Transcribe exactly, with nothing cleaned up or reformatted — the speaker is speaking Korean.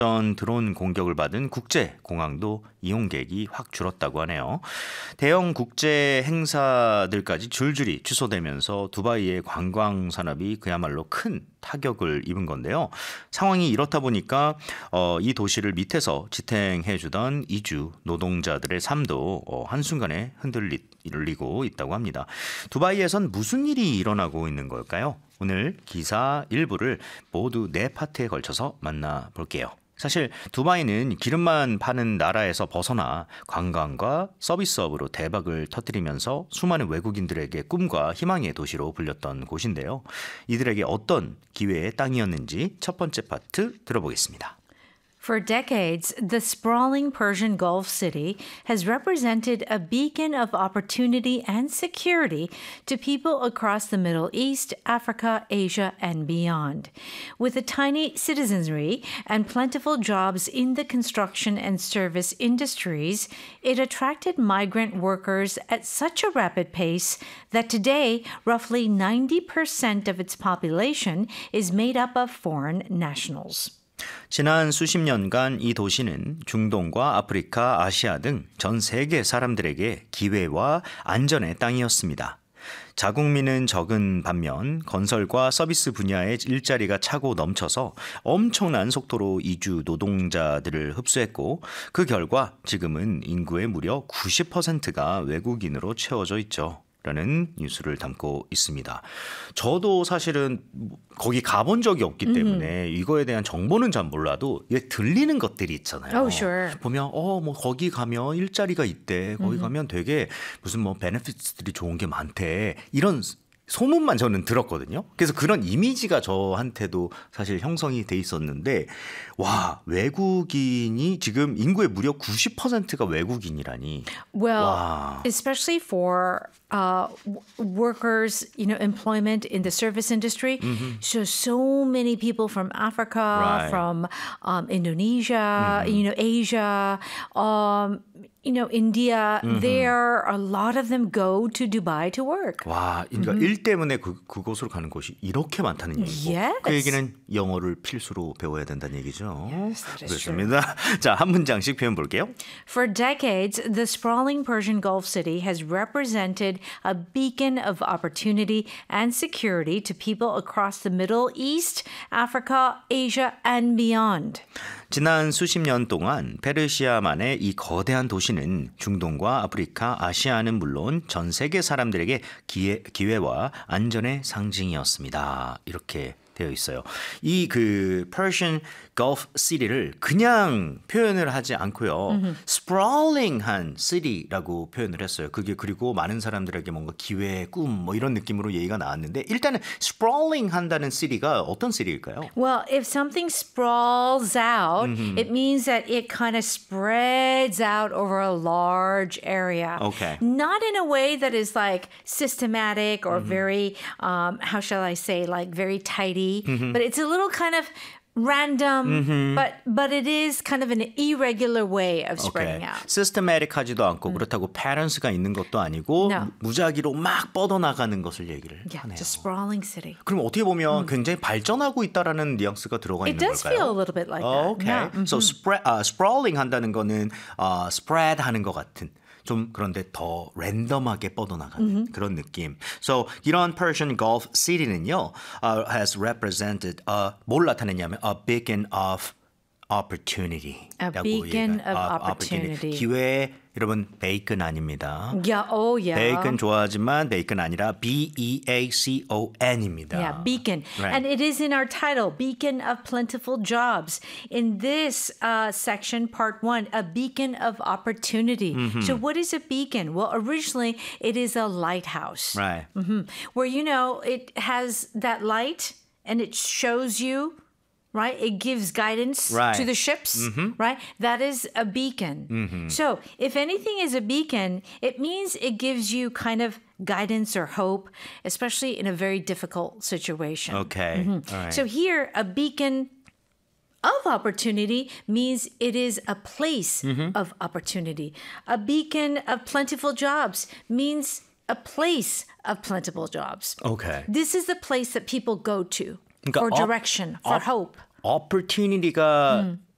전 드론 공격을 받은 국제 공항도 이용객이 확 줄었다고 하네요. 대형 국제 행사들까지 줄줄이 취소되면서 두바이의 관광 산업이 그야말로 큰 타격을 입은 건데요. 상황이 이렇다 보니까 어, 이 도시를 밑에서 지탱해주던 이주 노동자들의 삶도 어, 한순간에 흔들리고 있다고 합니다. 두바이에선 무슨 일이 일어나고 있는 걸까요? 오늘 기사 일부를 모두 네 파트에 걸쳐서 만나볼게요. 사실 두바이는 기름만 파는 나라에서 벗어나 관광과 서비스업으로 대박을 터뜨리면서 수많은 외국인들에게 꿈과 희망의 도시로 불렸던 곳인데요. 이들에게 어떤 기회의 땅이었는지 첫 번째 파트 들어보겠습니다. For decades, the sprawling Persian Gulf city has represented a beacon of opportunity and security to people across the Middle East, Africa, Asia, and beyond. With a tiny citizenry and plentiful jobs in the construction and service industries, it attracted migrant workers at such a rapid pace that today, roughly ninety percent of its population is made up of foreign nationals. 지난 수십 년간 이 도시는 중동과 아프리카, 아시아 등 전 세계 사람들에게 기회와 안전의 땅이었습니다. 자국민은 적은 반면 건설과 서비스 분야의 일자리가 차고 넘쳐서 엄청난 속도로 이주 노동자들을 흡수했고 그 결과 지금은 인구의 무려 구십 퍼센트가 외국인으로 채워져 있죠. 라는 뉴스를 담고 있습니다. 저도 사실은 거기 가본 적이 없기 때문에 mm-hmm. 이거에 대한 정보는 잘 몰라도 이게 들리는 것들이 있잖아요. Oh, sure. 보면 어 뭐 거기 가면 일자리가 있대. 거기 mm-hmm. 가면 되게 무슨 뭐 베네피트들이 좋은 게 많대. 이런 소문만 저는 들었거든요. 그래서 그런 이미지가 저한테도 사실 형성이 돼 있었는데 와 외국인이 지금 인구의 무려 구십 퍼센트가 외국인이라니. Well, 와. especially for uh, workers, you know, employment in the service industry. Mm-hmm. So so many people from Africa, right. from um, Indonesia, mm-hmm. you know, Asia. Um, You know, India, mm-hmm. there a lot of them go to Dubai to work. 와, 그러니까 mm-hmm. 일 때문에 그, 그곳으로 가는 곳이 이렇게 많다는 얘기고 yes. 그 얘기는 영어를 필수로 배워야 된다는 얘기죠. Yes, that is 그렇습니다. true. 자, 한 문장씩 표현 볼게요. For decades, the sprawling Persian Gulf city has represented a beacon of opportunity and security to people across the Middle East, Africa, Asia, and beyond. 지난 수십 년 동안 페르시아만의 이 거대한 도시는 중동과 아프리카, 아시아는 물론 전 세계 사람들에게 기회, 기회와 안전의 상징이었습니다. 이렇게 되어 있어요. 이 그 Persian Gulf City를 그냥 표현을 하지 않고요. Mm-hmm. sprawling한 city라고 표현을 했어요. 그게 그리고 많은 사람들에게 뭔가 기회, 꿈 뭐 이런 느낌으로 얘기가 나왔는데 일단은 sprawling 한다는 city가 어떤 city일까요? Well, if something sprawls out, mm-hmm. it means that it kind of spreads out over a large area. Okay. Not in a way that is like systematic or mm-hmm. very, um, how shall I say, like very tidy, mm-hmm. but it's a little kind of random, mm-hmm. but but it is kind of an irregular way of spreading okay. out. 시스테매틱하지도 않고 음. 그렇다고 패턴스가 있는 것도 아니고 no. 무작위로 막 뻗어나가는 것을 얘기를 yeah, 하네요. just sprawling city. 그럼 어떻게 보면 음. 굉장히 발전하고 있다라는 뉘앙스가 들어가 It 있는 does 걸까요? feel a little bit like oh, that. Okay. Yeah. Mm-hmm. So spread, uh, sprawling 한다는 거는 uh, spread 하는 것 같은. 좀 그런데 더 랜덤하게 뻗어나가는 mm-hmm. 그런 느낌. So 이런 Persian Gulf City는요, uh, has represented a, 뭘 나타내냐면 a beacon of opportunity. A beacon 얘기가, of uh, opportunity. 기회, 여러분 베이컨 아닙니다. Yeah, oh yeah. 베이컨 좋아하지만 베이컨 아니라 B E A C O N입니다. Yeah, beacon. Right. And it is in our title, Beacon of Plentiful Jobs. In this uh, section, part one, a beacon of opportunity. Mm-hmm. So what is a beacon? Well, originally it is a lighthouse. Right. Mm-hmm. Where, you know, it has that light and it shows you, right? It gives guidance right. to the ships, mm-hmm. right? That is a beacon. Mm-hmm. So if anything is a beacon, it means it gives you kind of guidance or hope, especially in a very difficult situation. Okay. Mm-hmm. All right. So here, a beacon of opportunity means it is a place mm-hmm. of opportunity. A beacon of plentiful jobs means a place of plentiful jobs. Okay. This is the place that people go to. 그러니까 for op, direction, for op, hope. opportunity가 음.